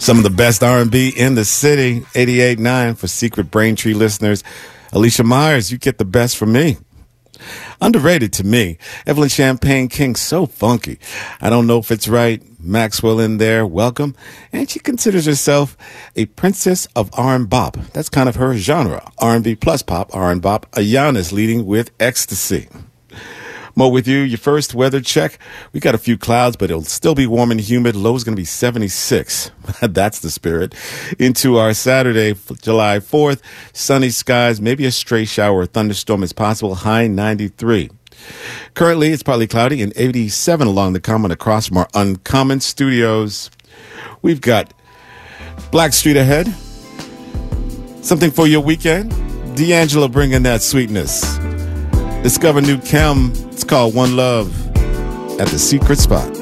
Some of the best R&B in the city. 88.9 for Secret Braintree listeners. Alicia Myers, you get the best from me. Underrated to me. Evelyn Champagne King, so funky. I don't know if it's right. Maxwell in there, welcome. And she considers herself a princess of R&B. That's kind of her genre. R&B plus pop, R&B. Ayana's leading with Ecstasy. Mo with you, your first weather check. We got a few clouds, but it'll still be warm and humid. Low's going to be 76. That's the spirit. Into our Saturday, July 4th, sunny skies, maybe a stray shower or thunderstorm is possible, high 93. Currently, it's partly cloudy and 87 along the common across from our Uncommon Studios. We've got Blackstreet ahead. Something for your weekend. D'Angelo bringing that sweetness. Discover new Chem. It's called One Love at the Secret Spot.